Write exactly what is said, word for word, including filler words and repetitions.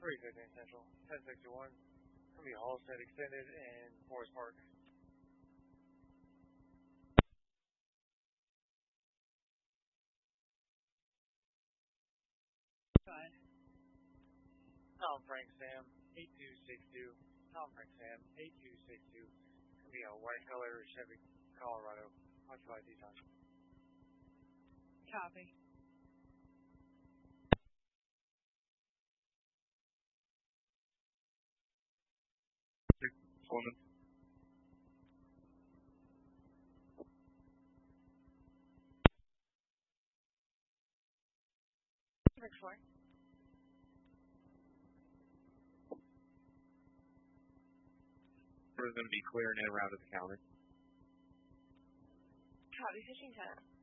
three fifteen Central, ten sixty-one. It's going to be Halstead Extended and Forest Park. Fine. Tom Frank Sam, eight two six two. Tom Frank Sam, eight two six two. It's going to be a white color Chevy Colorado. Occupied D-Time. Copy. Foreman. Six four. We're going to be clearing it around at the counter. Copy. Fifteen ten.